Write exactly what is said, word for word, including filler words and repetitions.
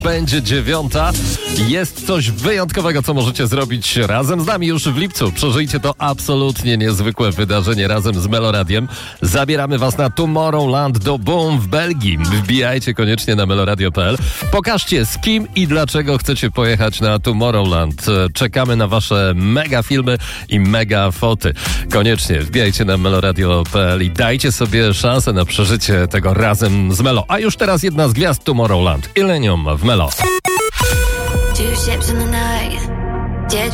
Będzie dziewiąta. Jest coś wyjątkowego, co możecie zrobić razem z nami już w lipcu. Przeżyjcie to absolutnie niezwykłe wydarzenie razem z Meloradiem. Zabieramy was na Tomorrowland do Boom w Belgii. Wbijajcie koniecznie na meloradio kropka p l. Pokażcie, z kim i dlaczego chcecie pojechać na Tomorrowland. Czekamy na wasze mega filmy i mega foty. Koniecznie wbijajcie na meloradio kropka p l i dajcie sobie szansę na przeżycie tego razem z Melo. A już teraz jedna z gwiazd Tomorrowland. Illenium w Melo. Two ships in the night.